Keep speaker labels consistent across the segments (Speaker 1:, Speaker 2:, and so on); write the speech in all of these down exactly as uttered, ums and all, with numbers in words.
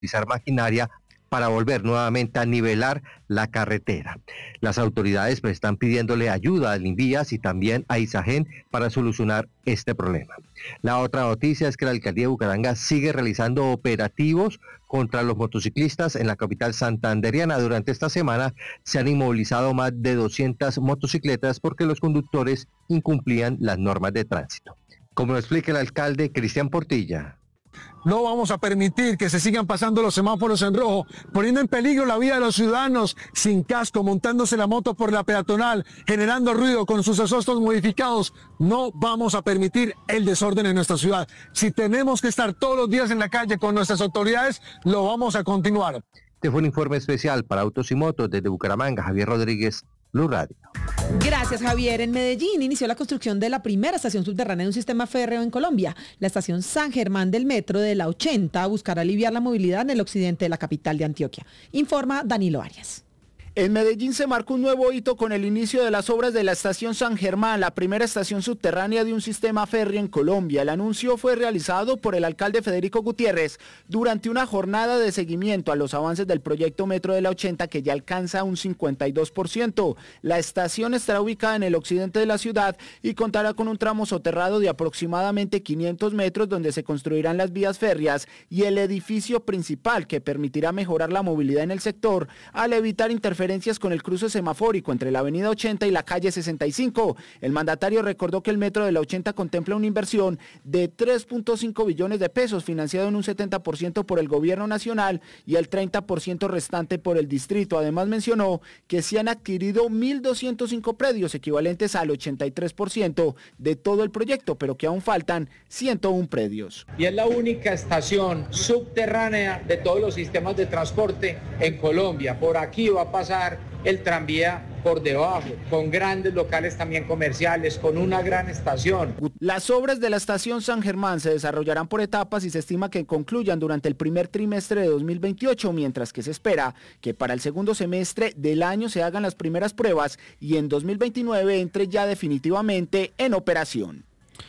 Speaker 1: utilizar maquinaria para volver nuevamente a nivelar la carretera. Las autoridades pues, están pidiéndole ayuda al Invías y también a Isagen para solucionar este problema. La otra noticia es que la alcaldía de Bucaramanga sigue realizando operativos contra los motociclistas en la capital santandereana. Durante esta semana se han inmovilizado más de doscientas motocicletas porque los conductores incumplían las normas de tránsito. Como lo explica el alcalde Cristian Portilla.
Speaker 2: No vamos a permitir que se sigan pasando los semáforos en rojo, poniendo en peligro la vida de los ciudadanos sin casco, montándose la moto por la peatonal, generando ruido con sus exhaustos modificados. No vamos a permitir el desorden en nuestra ciudad. Si tenemos que estar todos los días en la calle con nuestras autoridades, lo vamos a continuar.
Speaker 1: Este fue un informe especial para Autos y Motos desde Bucaramanga. Javier Rodríguez, Blue Radio.
Speaker 3: Gracias, Javier. En Medellín inició la construcción de la primera estación subterránea de un sistema férreo en Colombia. La estación San Germán del metro de la ochenta buscará aliviar la movilidad en el occidente de la capital de Antioquia. Informa Danilo Arias.
Speaker 4: En Medellín se marcó un nuevo hito con el inicio de las obras de la estación San Germán, la primera estación subterránea de un sistema férreo en Colombia. El anuncio fue realizado por el alcalde Federico Gutiérrez durante una jornada de seguimiento a los avances del proyecto Metro de la ochenta, que ya alcanza un cincuenta y dos por ciento. La estación estará ubicada en el occidente de la ciudad y contará con un tramo soterrado de aproximadamente quinientos metros donde se construirán las vías férreas y el edificio principal, que permitirá mejorar la movilidad en el sector al evitar interferencias con el cruce semafórico entre la avenida ochenta y la calle sesenta y cinco. El mandatario recordó que el metro de la ochenta contempla una inversión de tres punto cinco billones de pesos, financiado en un setenta por ciento por el gobierno nacional y el treinta por ciento restante por el distrito. Además mencionó que se han adquirido mil doscientos cinco predios, equivalentes al ochenta y tres por ciento de todo el proyecto, pero que aún faltan ciento uno predios.
Speaker 5: Y es la única estación subterránea de todos los sistemas de transporte en Colombia. Por aquí va a pasar el tranvía por debajo, con grandes locales también comerciales, con una gran estación.
Speaker 4: Las obras de la estación San Germán se desarrollarán por etapas y se estima que concluyan durante el primer trimestre de dos mil veintiocho, mientras que se espera que para el segundo semestre del año se hagan las primeras pruebas y en dos mil veintinueve entre ya definitivamente en operación.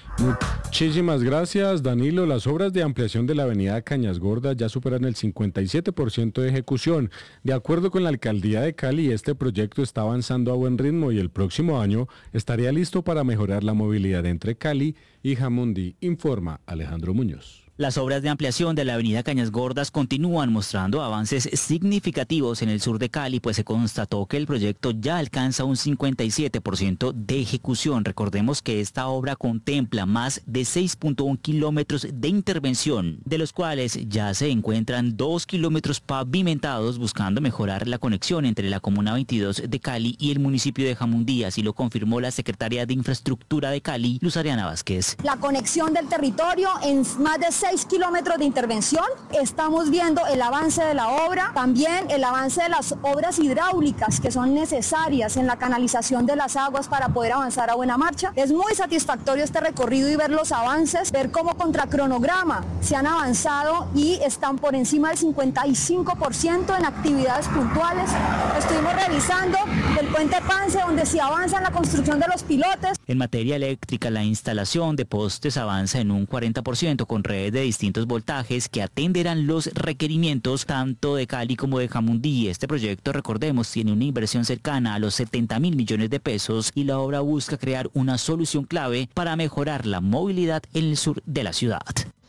Speaker 6: Muchísimas gracias, Danilo. Las obras de ampliación de la avenida Cañas Gordas ya superan el cincuenta y siete por ciento de ejecución. De acuerdo con la alcaldía de Cali, este proyecto está avanzando a buen ritmo y el próximo año estaría listo para mejorar la movilidad entre Cali y Jamundí, informa Alejandro Muñoz.
Speaker 7: Las obras de ampliación de la avenida Cañas Gordas continúan mostrando avances significativos en el sur de Cali, pues se constató que el proyecto ya alcanza un cincuenta y siete por ciento de ejecución. Recordemos que esta obra contempla más de seis punto uno kilómetros de intervención, de los cuales ya se encuentran dos kilómetros pavimentados, buscando mejorar la conexión entre la Comuna veintidós de Cali y el municipio de Jamundí. Así lo confirmó la secretaria de Infraestructura de Cali, Luz Ariana Vázquez.
Speaker 8: La conexión del territorio en más de seis kilómetros de intervención. Estamos viendo el avance de la obra, también el avance de las obras hidráulicas que son necesarias en la canalización de las aguas para poder avanzar a buena marcha. Es muy satisfactorio este recorrido y ver los avances, ver cómo contra cronograma se han avanzado y están por encima del cincuenta y cinco por ciento en actividades puntuales. Estuvimos revisando el puente Pance, donde se avanza en la construcción de los pilotes.
Speaker 7: En materia eléctrica, la instalación de postes avanza en un cuarenta por ciento con redes de distintos voltajes que atenderán los requerimientos tanto de Cali como de Jamundí. Este proyecto, recordemos, tiene una inversión cercana a los setenta mil millones de pesos y la obra busca crear una solución clave para mejorar la movilidad en el sur de la ciudad.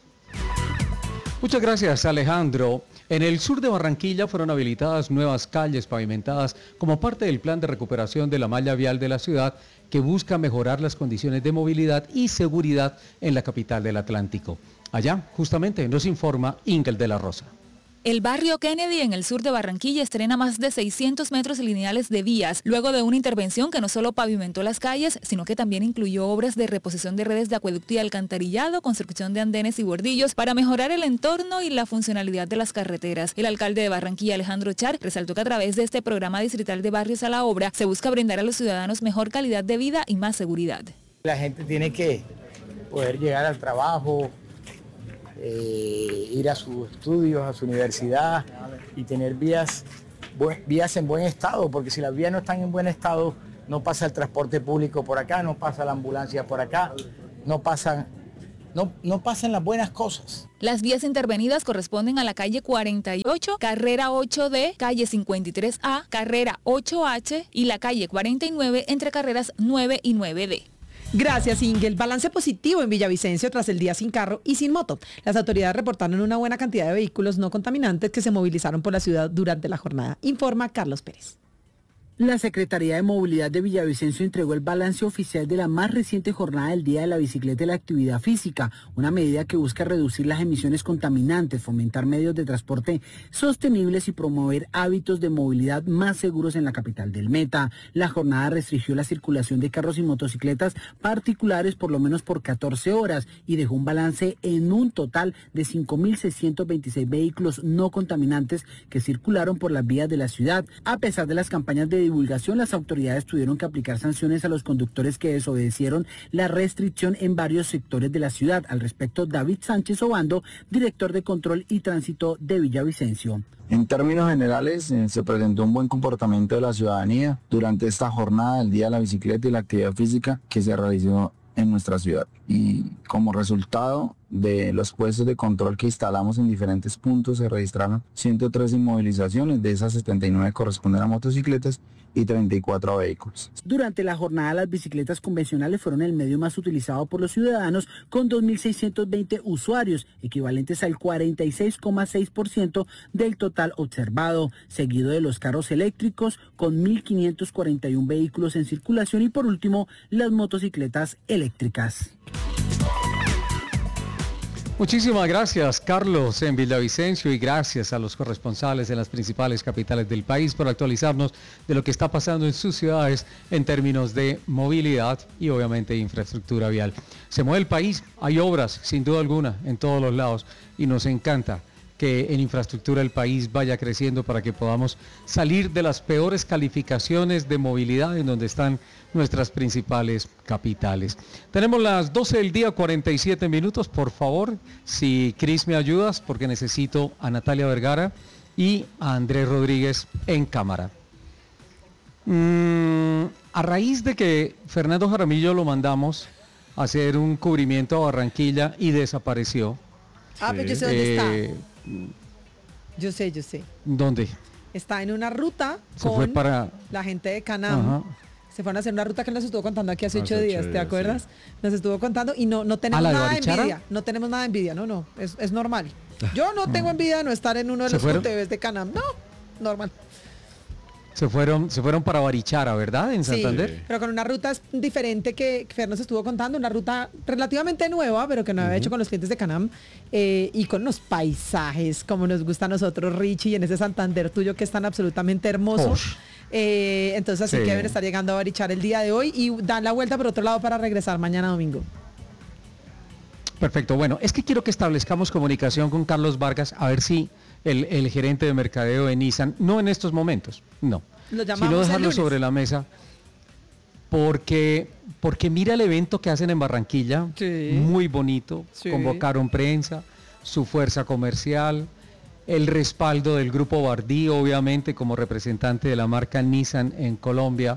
Speaker 9: Muchas gracias, Alejandro. En el sur de Barranquilla fueron habilitadas nuevas calles pavimentadas como parte del plan de recuperación de la malla vial de la ciudad, que busca mejorar las condiciones de movilidad y seguridad en la capital del Atlántico. Allá, justamente, nos informa Ingel de la Rosa.
Speaker 10: El barrio Kennedy en el sur de Barranquilla estrena más de seiscientos metros lineales de vías, luego de una intervención que no solo pavimentó las calles, sino que también incluyó obras de reposición de redes de acueducto y alcantarillado, construcción de andenes y bordillos para mejorar el entorno y la funcionalidad de las carreteras. El alcalde de Barranquilla, Alejandro Char, resaltó que a través de este programa distrital de barrios a la obra se busca brindar a los ciudadanos mejor calidad de vida y más seguridad.
Speaker 11: La gente tiene que poder llegar al trabajo, Eh, ir a sus estudios, a su universidad y tener vías, buen, vías en buen estado, porque si las vías no están en buen estado, no pasa el transporte público por acá, no pasa la ambulancia por acá, no pasan no, no pasen las buenas cosas.
Speaker 10: Las vías intervenidas corresponden a la calle cuarenta y ocho, carrera ocho D, calle cincuenta y tres A, carrera ocho H y la calle cuarenta y nueve entre carreras nueve y nueve D.
Speaker 3: Gracias, Ingel. Balance positivo en Villavicencio tras el día sin carro y sin moto. Las autoridades reportaron una buena cantidad de vehículos no contaminantes que se movilizaron por la ciudad durante la jornada, informa Carlos Pérez.
Speaker 12: La Secretaría de Movilidad de Villavicencio entregó el balance oficial de la más reciente jornada del Día de la Bicicleta y la Actividad Física, una medida que busca reducir las emisiones contaminantes, fomentar medios de transporte sostenibles y promover hábitos de movilidad más seguros en la capital del Meta. La jornada restringió la circulación de carros y motocicletas particulares por lo menos por catorce horas y dejó un balance en un total de cinco mil seiscientos veintiséis vehículos no contaminantes que circularon por las vías de la ciudad. A pesar de las campañas de divulgación, las autoridades tuvieron que aplicar sanciones a los conductores que desobedecieron la restricción en varios sectores de la ciudad. Al respecto, David Sánchez Obando, director de Control y Tránsito de Villavicencio.
Speaker 13: En términos generales, eh, se presentó un buen comportamiento de la ciudadanía durante esta jornada del Día de la Bicicleta y la Actividad Física que se realizó en nuestra ciudad. Y como resultado de los puestos de control que instalamos en diferentes puntos, se registraron ciento tres inmovilizaciones, de esas setenta y nueve corresponden a motocicletas y treinta y cuatro a vehículos.
Speaker 12: Durante la jornada, las bicicletas convencionales fueron el medio más utilizado por los ciudadanos, con dos mil seiscientos veinte usuarios, equivalentes al cuarenta y seis coma seis por ciento del total observado, seguido de los carros eléctricos, con mil quinientos cuarenta y uno vehículos en circulación, y por último, las motocicletas eléctricas.
Speaker 9: Muchísimas gracias, Carlos, en Villavicencio, y gracias a los corresponsales en las principales capitales del país por actualizarnos de lo que está pasando en sus ciudades en términos de movilidad y obviamente infraestructura vial. Se mueve el país, hay obras sin duda alguna en todos los lados y nos encanta que en infraestructura el país vaya creciendo para que podamos salir de las peores calificaciones de movilidad en donde están nuestras principales capitales. Tenemos las doce del día, cuarenta y siete minutos. Por favor, si Cris me ayudas, porque necesito a Natalia Vergara y a Andrés Rodríguez en cámara. Mm, a raíz de que Fernando Jaramillo lo mandamos a hacer un cubrimiento a Barranquilla y desapareció.
Speaker 3: Ah, pero yo sé dónde
Speaker 9: eh,
Speaker 3: está. Yo sé, yo sé.
Speaker 9: ¿Dónde?
Speaker 3: Está en una ruta
Speaker 9: Se
Speaker 3: con
Speaker 9: fue para...
Speaker 3: la gente de Canam.
Speaker 9: Ajá.
Speaker 3: Se fueron a hacer una ruta que nos estuvo contando aquí hace
Speaker 6: Hace
Speaker 3: ocho
Speaker 6: ocho
Speaker 3: días, ¿te
Speaker 6: días,
Speaker 3: acuerdas?
Speaker 6: sí.
Speaker 3: Nos estuvo contando y no, no
Speaker 9: ¿A
Speaker 3: tenemos
Speaker 9: la de
Speaker 3: nada de
Speaker 9: Barichara?
Speaker 3: envidia. No tenemos nada de envidia, no, no. Es, es normal. Yo no tengo envidia de no estar en uno de
Speaker 9: ¿Se
Speaker 3: los
Speaker 9: fueron?
Speaker 3: U T Vs de Canam. No, normal.
Speaker 9: Se fueron, se fueron para Barichara, ¿verdad? En
Speaker 3: Sí,
Speaker 9: Santander.
Speaker 3: pero con una ruta es diferente que Fer nos estuvo contando, una ruta relativamente nueva, pero que no había hecho con los clientes de Canam, eh, y con unos paisajes como nos gusta a nosotros, Richie, y en ese Santander tuyo que es tan absolutamente hermoso.
Speaker 9: Oh.
Speaker 3: Eh, entonces así
Speaker 9: Sí.
Speaker 3: que deben estar llegando a Barichara el día de hoy y dan la vuelta por otro lado para regresar mañana domingo.
Speaker 9: Perfecto. Bueno, es que quiero que establezcamos comunicación con Carlos Vargas, a ver si el, el gerente de mercadeo de Nissan, no en estos momentos, no,
Speaker 3: Lo llamamos
Speaker 9: sino
Speaker 3: el
Speaker 9: dejarlo
Speaker 3: lunes.
Speaker 9: sobre la mesa, porque, porque mira el evento que hacen en Barranquilla,
Speaker 3: Sí.
Speaker 9: muy bonito,
Speaker 3: Sí.
Speaker 9: convocaron prensa, su fuerza comercial, el respaldo del grupo Bardí, obviamente, como representante de la marca Nissan en Colombia,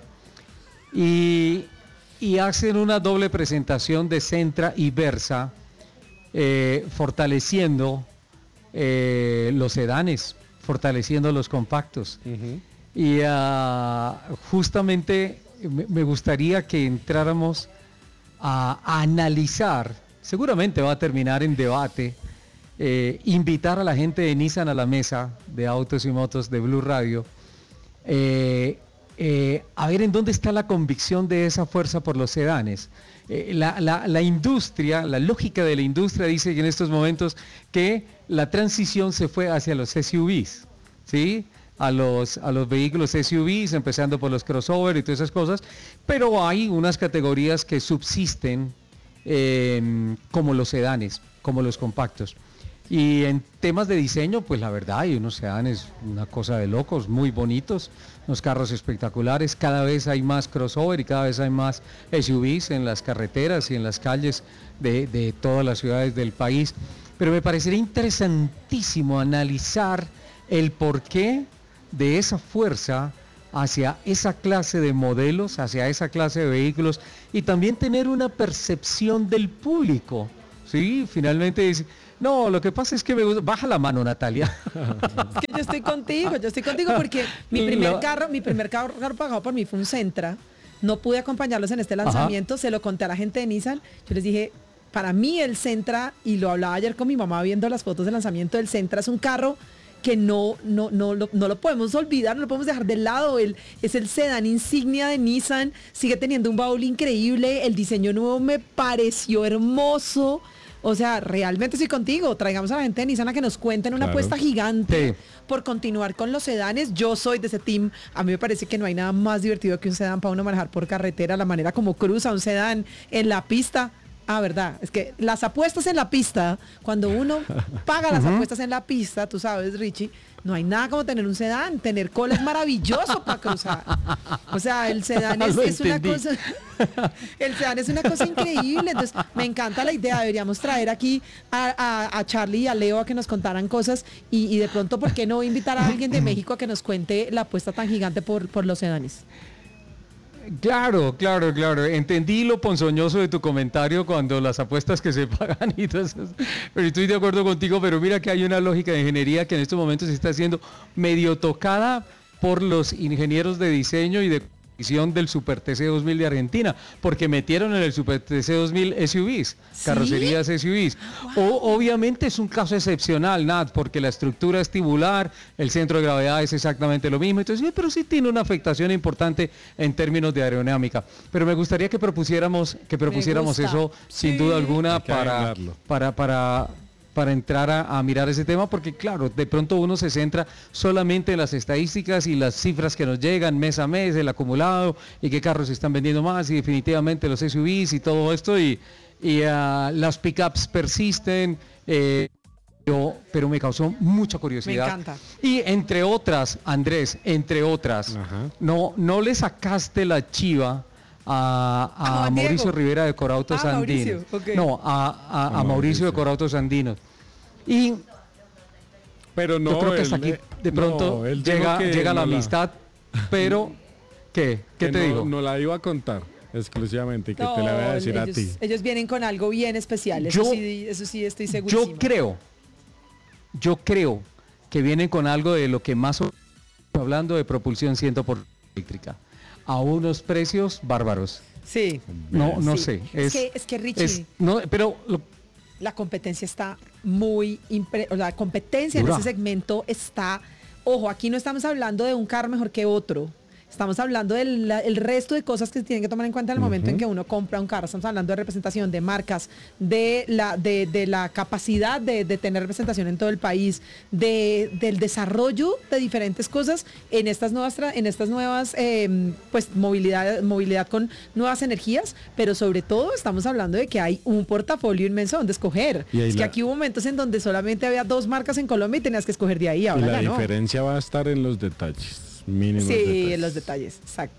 Speaker 9: y, y hacen una doble presentación de Sentra y Versa, eh, fortaleciendo eh, los sedanes, fortaleciendo los compactos. Y ah, justamente me, me gustaría que entráramos a, a analizar, seguramente va a terminar en debate, eh, invitar a la gente de Nissan a la mesa de Autos y Motos de Blue Radio, eh, eh, a ver en dónde está la convicción de esa fuerza por los sedanes. Eh, la, la, la industria, la lógica de la industria dice que en estos momentos que la transición se fue hacia los S U Vs, ¿sí? A los, a los vehículos S U Vs, empezando por los crossover y todas esas cosas, pero hay unas categorías que subsisten eh, como los sedanes, como los compactos. Y en temas de diseño, pues la verdad, hay unos sedanes, una cosa de locos, muy bonitos, unos carros espectaculares, cada vez hay más crossover y cada vez hay más S U Vs en las carreteras y en las calles de, de todas las ciudades del país. Pero me parecería interesantísimo analizar el porqué de esa fuerza hacia esa clase de modelos, hacia esa clase de vehículos, y también tener una percepción del público Sí, finalmente dice, no, lo que pasa es que me gusta, baja la mano, Natalia.
Speaker 3: Es que yo estoy contigo, yo estoy contigo porque mi primer
Speaker 9: No.
Speaker 3: carro, mi primer carro, carro pagado por mí fue un Sentra. No pude acompañarlos en este lanzamiento, Ajá. se lo conté a la gente de Nissan. Yo les dije, para mí el Sentra, y lo hablaba ayer con mi mamá viendo las fotos del lanzamiento del Sentra, es un carro que no, no, no, no, no lo podemos olvidar, no lo podemos dejar de lado. El, es el sedán insignia de Nissan, sigue teniendo un baúl increíble, el diseño nuevo me pareció hermoso. O sea, realmente estoy contigo. Traigamos a la gente de Nissan a que nos cuenten una
Speaker 6: Claro.
Speaker 3: apuesta gigante
Speaker 9: Sí.
Speaker 3: por continuar con los sedanes. Yo soy de ese team. A mí me parece que no hay nada más divertido que un sedán para uno manejar por carretera, la manera como cruza un sedán en la pista. Ah, verdad. Es que las apuestas en la pista, cuando uno paga las apuestas en la pista, tú sabes, Richie, no hay nada como tener un sedán. Tener cola es maravilloso para cruzar. O sea, el sedán es,
Speaker 9: Lo
Speaker 3: es una
Speaker 9: entendí.
Speaker 3: cosa... El sedán es una cosa increíble. Entonces, me encanta la idea. Deberíamos traer aquí a, a- a Charlie y a Leo a que nos contaran cosas. Y, y de pronto, ¿por qué no invitar a alguien de México a que nos cuente la apuesta tan gigante por, por los sedanes?
Speaker 9: Claro, claro, claro. Entendí lo ponzoñoso de tu comentario cuando las apuestas que se pagan y todo eso. Pero estoy de acuerdo contigo, pero mira que hay una lógica de ingeniería que en estos momentos se está haciendo medio tocada por los ingenieros de diseño y de edición del Super T C dos mil de Argentina, porque metieron en el Super T C dos mil S U Vs,
Speaker 3: ¿Sí?
Speaker 9: carrocerías S U Vs. O, obviamente es un caso excepcional, Nat, porque la estructura es tubular, el centro de gravedad es exactamente lo mismo, entonces, pero sí tiene una afectación importante en términos de aerodinámica. Pero me gustaría que propusiéramos, que propusiéramos
Speaker 3: gusta.
Speaker 9: eso sin
Speaker 3: Sí.
Speaker 9: duda alguna
Speaker 6: Hay que
Speaker 9: para,
Speaker 6: agregarlo.
Speaker 9: para, para, para entrar a, a mirar ese tema, porque claro, de pronto uno se centra solamente en las estadísticas y las cifras que nos llegan mes a mes, el acumulado, y qué carros se están vendiendo más, y definitivamente los S U Vs y todo esto, y, y ah, las pickups persisten, eh, pero, pero me causó mucha curiosidad.
Speaker 3: Me encanta.
Speaker 9: Y entre otras, Andrés, entre otras,
Speaker 6: Ajá.
Speaker 9: no, no le sacaste la chiva a, a
Speaker 3: A Juan
Speaker 9: Mauricio
Speaker 3: Diego.
Speaker 9: Rivera de Corautos
Speaker 3: Ah,
Speaker 9: Andinos.
Speaker 3: Mauricio, ok.
Speaker 9: No, a, a- a
Speaker 6: A
Speaker 9: Mauricio
Speaker 6: Mauricio.
Speaker 9: de Corautos Andinos. Y
Speaker 6: Pero no,
Speaker 9: yo creo que
Speaker 6: él
Speaker 9: hasta aquí
Speaker 6: me-
Speaker 9: de pronto
Speaker 6: no, él dijo
Speaker 9: llega,
Speaker 6: que
Speaker 9: llega la
Speaker 6: no
Speaker 9: amistad, pero ¿qué? ¿Qué
Speaker 6: que
Speaker 9: te
Speaker 6: no,
Speaker 9: digo?
Speaker 6: No la iba a contar exclusivamente, que te la voy a decir
Speaker 3: ellos,
Speaker 6: a ti.
Speaker 3: ellos vienen con algo bien especial. Eso,
Speaker 9: Yo-
Speaker 3: sí, eso sí estoy segurísimo.
Speaker 9: Yo creo, yo creo que vienen con algo de lo que más o- hablando de propulsión cien por ciento eléctrica, a unos precios bárbaros.
Speaker 3: Sí.
Speaker 9: No, no
Speaker 3: Sí.
Speaker 9: sé.
Speaker 3: Es, que, es que Richie,
Speaker 9: es- no, pero lo-
Speaker 3: la competencia está muy... impre- o sea, la competencia
Speaker 9: Dura.
Speaker 3: en ese segmento está... Ojo, aquí no estamos hablando de un carro mejor que otro. Estamos hablando del la- el resto de cosas que se tienen que tomar en cuenta en el momento en que uno compra un carro. Estamos hablando de representación, de marcas, de la, de, de la capacidad de, de tener representación en todo el país, de, del desarrollo de diferentes cosas en estas nuevas, tra- en estas nuevas eh, pues movilidad, movilidad con nuevas energías, pero sobre todo estamos hablando de que hay un portafolio inmenso donde escoger.
Speaker 6: Y ahí
Speaker 3: Es que
Speaker 6: la-
Speaker 3: aquí hubo momentos en donde solamente había dos marcas en Colombia y tenías que escoger de ahí.
Speaker 6: Y
Speaker 3: Ahora
Speaker 6: la
Speaker 3: ya no.
Speaker 6: diferencia va a estar en los detalles, mínimos
Speaker 3: Sí,
Speaker 6: detalles.
Speaker 3: en los detalles, exacto.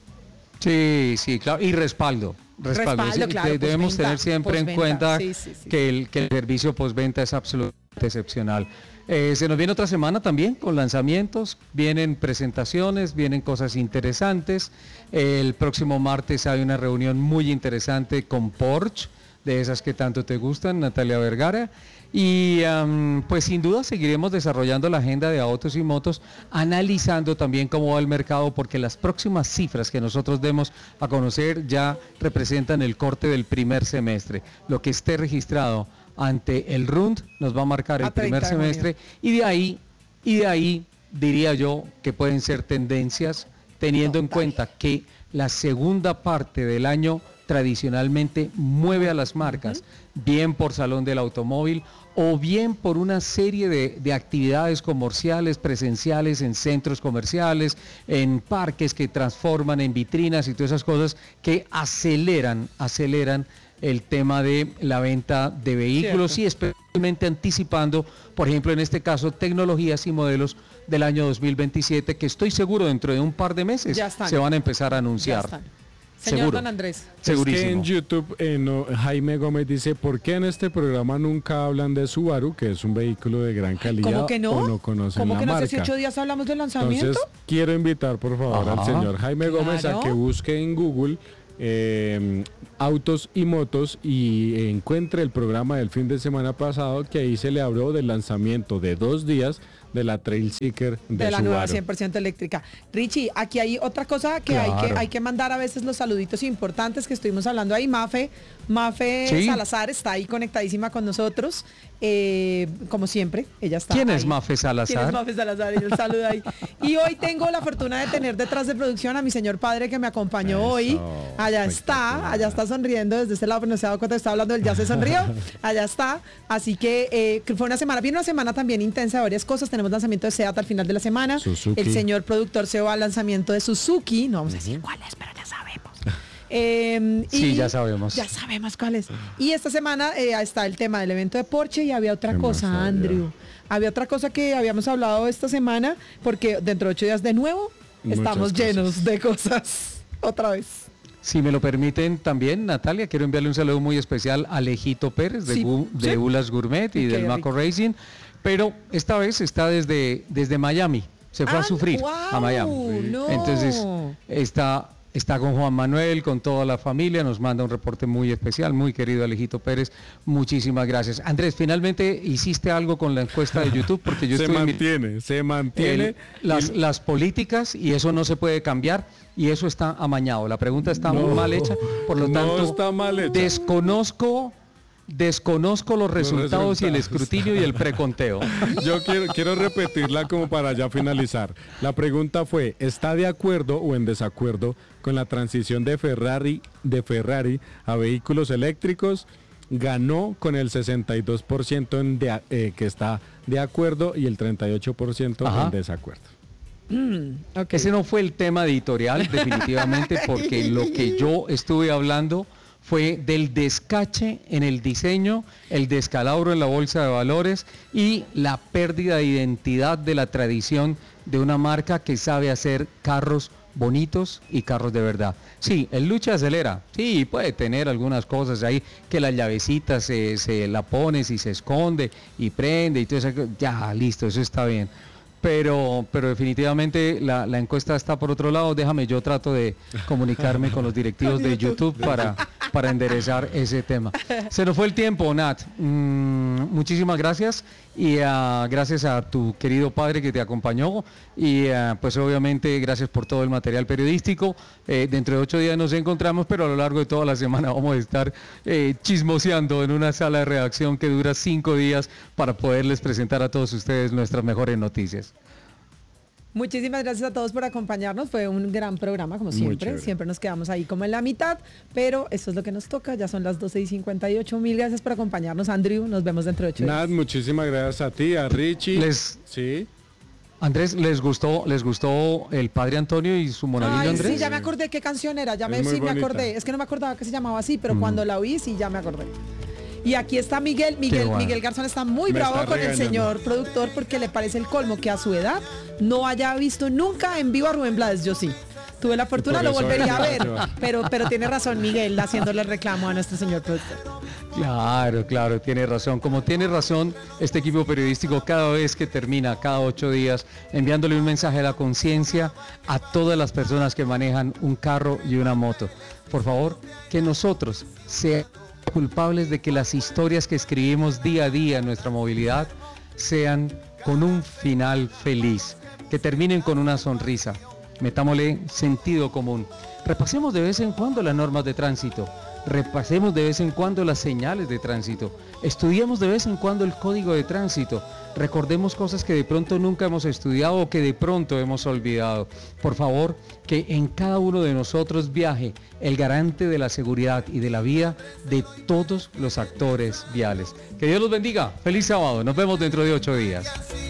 Speaker 9: sí, sí, claro, y respaldo. Respaldo,
Speaker 3: Respaldo,
Speaker 9: Sí,
Speaker 3: claro,
Speaker 9: de- debemos
Speaker 3: postventa,
Speaker 9: tener siempre en
Speaker 3: postventa,
Speaker 9: cuenta
Speaker 3: sí, sí, sí.
Speaker 9: Que, el, que el servicio postventa es absolutamente excepcional. Eh, se nos viene otra semana también con lanzamientos, vienen presentaciones, vienen cosas interesantes. El próximo martes hay una reunión muy interesante con Porsche, de esas que tanto te gustan, Natalia Vergara. Y am, pues sin duda seguiremos desarrollando la agenda de autos y motos, analizando también cómo va el mercado, porque las próximas cifras que nosotros demos a conocer ya representan el corte del primer semestre. Lo que esté registrado ante el R U N D nos va a marcar el
Speaker 3: A treinta
Speaker 9: primer
Speaker 3: de junio.
Speaker 9: semestre y de ahí, y de ahí diría yo que pueden ser tendencias, teniendo en cuenta que la segunda parte del año tradicionalmente mueve a las marcas, bien por Salón del Automóvil o bien por una serie de, de actividades comerciales, presenciales en centros comerciales, en parques que transforman en vitrinas y todas esas cosas que aceleran, aceleran el tema de la venta de vehículos y especialmente anticipando, por ejemplo, en este caso, tecnologías y modelos del año dos mil veintisiete que estoy seguro dentro de un par de meses
Speaker 3: Ya están.
Speaker 9: se van a empezar a
Speaker 3: Ya
Speaker 9: anunciar.
Speaker 3: están. Señor
Speaker 9: Seguro.
Speaker 3: Don Andrés.
Speaker 6: Es que
Speaker 9: Segurísimo.
Speaker 6: en YouTube eh, no, Jaime Gómez dice, ¿por qué en este programa nunca hablan de Subaru, que es un vehículo de gran calidad?
Speaker 3: ¿Cómo que no?
Speaker 6: O no conocen
Speaker 3: ¿Cómo
Speaker 6: la
Speaker 3: que no?
Speaker 6: marca?
Speaker 3: Hace ocho días hablamos del lanzamiento.
Speaker 6: Entonces, quiero invitar por favor al
Speaker 9: Ajá.
Speaker 6: señor Jaime Gómez a
Speaker 3: Claro.
Speaker 6: que busque en Google eh, autos y motos y encuentre el programa del fin de semana pasado, que ahí se le habló del lanzamiento de dos días de la Trailseeker de,
Speaker 3: de la
Speaker 6: Subaru.
Speaker 3: nueva cien por ciento eléctrica. Richie, aquí hay otra cosa que,
Speaker 6: Claro.
Speaker 3: hay que hay que mandar a veces los saluditos importantes que estuvimos hablando ahí. Mafe, Mafe
Speaker 9: Sí.
Speaker 3: Salazar está ahí conectadísima con nosotros, eh, como siempre, ella está
Speaker 9: ¿Quién
Speaker 3: ahí.
Speaker 9: es Mafe Salazar?
Speaker 3: ¿Quién es Mafe Salazar? Y un saludo ahí. Y hoy tengo la fortuna de tener detrás de producción a mi señor padre que me acompañó
Speaker 6: Eso,
Speaker 3: hoy. Allá está, allá está sonriendo desde este lado, pero no se ha dado cuenta que estaba hablando del ya se sonrió. Allá está. Así que eh, que fue una semana, viene una semana también intensa de varias cosas. Tenemos lanzamiento de SEAT al final de la semana.
Speaker 6: Suzuki.
Speaker 3: El señor productor se va al lanzamiento de Suzuki. No vamos a decir cuál es, pero ya sabemos. Eh, y
Speaker 9: Sí, ya sabemos.
Speaker 3: Ya sabemos cuál es. Y esta semana eh, está el tema del evento de Porsche y había otra
Speaker 6: ¿Qué
Speaker 3: cosa,
Speaker 6: más había?
Speaker 3: Andrew. Había otra cosa que habíamos hablado esta semana, porque dentro de ocho días de nuevo
Speaker 6: Muchas
Speaker 3: estamos
Speaker 6: cosas.
Speaker 3: llenos de cosas. Otra vez.
Speaker 9: Si me lo permiten también, Natalia, quiero enviarle un saludo muy especial a Alejito Pérez de,
Speaker 3: Sí,
Speaker 9: Gu- de
Speaker 3: sí.
Speaker 9: Ulas Gourmet y
Speaker 3: Qué
Speaker 9: del Maco Racing, pero esta vez está desde, desde Miami, se fue
Speaker 3: Ah,
Speaker 9: a sufrir
Speaker 3: wow,
Speaker 9: a Miami.
Speaker 3: no.
Speaker 9: Entonces está, está con Juan Manuel, con toda la familia, nos manda un reporte muy especial, muy querido Alejito Pérez, muchísimas gracias. Andrés, finalmente hiciste algo con la encuesta de YouTube, porque yo
Speaker 6: se
Speaker 9: estuve mi-
Speaker 6: mantiene, se mantiene.
Speaker 9: el- las, las políticas y eso no se puede cambiar y eso está amañado. La pregunta está
Speaker 6: No,
Speaker 9: muy mal hecha, por lo
Speaker 6: no
Speaker 9: tanto
Speaker 6: está mal hecha.
Speaker 9: desconozco desconozco los resultados y el
Speaker 6: resultados.
Speaker 9: escrutinio y el preconteo.
Speaker 6: Yo quiero, quiero repetirla como para ya finalizar. La pregunta fue, ¿está de acuerdo o en desacuerdo con la transición de Ferrari, de Ferrari a vehículos eléctricos? Ganó con el sesenta y dos por ciento en de- eh, que está de acuerdo y el treinta y ocho por ciento
Speaker 9: Ajá.
Speaker 6: en desacuerdo.
Speaker 9: Ese no fue el tema editorial, definitivamente, porque lo que yo estuve hablando fue del descache en el diseño, el descalabro en la bolsa de valores y la pérdida de identidad de la tradición de una marca que sabe hacer carros bonitos y carros de verdad. Sí, el Lucha acelera, sí, puede tener algunas cosas ahí, que la llavecita se, se la pones y se esconde y prende y todo eso, ya, listo, eso está bien. Pero, pero definitivamente la, la encuesta está por otro lado. Déjame, yo trato de comunicarme con los directivos de YouTube para, para enderezar ese tema. Se nos fue el tiempo, Nat. Mm, muchísimas gracias y ah, gracias a tu querido padre que te acompañó y ah, pues obviamente gracias por todo el material periodístico. Eh, dentro de ocho días nos encontramos, pero a lo largo de toda la semana vamos a estar eh, chismoseando en una sala de redacción que dura cinco días para poderles presentar a todos ustedes nuestras mejores noticias.
Speaker 3: Muchísimas gracias a todos por acompañarnos. Fue un gran programa, como
Speaker 6: Muy
Speaker 3: siempre.
Speaker 6: chévere.
Speaker 3: Siempre nos quedamos ahí como en la mitad, pero eso es lo que nos toca. Ya son las doce y cincuenta y ocho. Mil gracias por acompañarnos, Andrew. Nos vemos dentro de ocho días.
Speaker 6: Nat, muchísimas gracias a ti, a Richie.
Speaker 9: Les,
Speaker 6: sí.
Speaker 9: Andrés, ¿les gustó, les gustó el padre Antonio y su monaguillo
Speaker 3: Ay,
Speaker 9: Andrés?
Speaker 3: sí, ya me acordé qué canción era. Ya me,
Speaker 6: Es muy
Speaker 3: sí, me
Speaker 6: bonita.
Speaker 3: acordé. Es que no me acordaba que se llamaba así, pero
Speaker 9: Mm.
Speaker 3: cuando la oí, sí, ya me acordé. Y aquí está Miguel. Miguel,
Speaker 9: bueno.
Speaker 3: Miguel Garzón está muy
Speaker 6: Me
Speaker 3: bravo
Speaker 6: está
Speaker 3: con el
Speaker 6: regañando.
Speaker 3: señor productor porque le parece el colmo que a su edad no haya visto nunca en vivo a Rubén Blades. Yo sí. Tuve la fortuna,
Speaker 6: por
Speaker 3: lo
Speaker 6: eso
Speaker 3: volvería a ver.
Speaker 6: vengo.
Speaker 3: Pero, pero tiene razón Miguel haciéndole reclamo a nuestro señor productor.
Speaker 9: Claro, claro, tiene razón. Como tiene razón este equipo periodístico cada vez que termina, cada ocho días, enviándole un mensaje de la conciencia a todas las personas que manejan un carro y una moto. Por favor, que nosotros seamos culpables de que las historias que escribimos día a día en nuestra movilidad sean con un final feliz, que terminen con una sonrisa. Metámosle sentido común. Repasemos de vez en cuando las normas de tránsito. Repasemos de vez en cuando las señales de tránsito. Estudiemos de vez en cuando el código de tránsito. Recordemos cosas que de pronto nunca hemos estudiado o que de pronto hemos olvidado. Por favor, que en cada uno de nosotros viaje el garante de la seguridad y de la vida de todos los actores viales. Que Dios los bendiga. Feliz sábado. Nos vemos dentro de ocho días.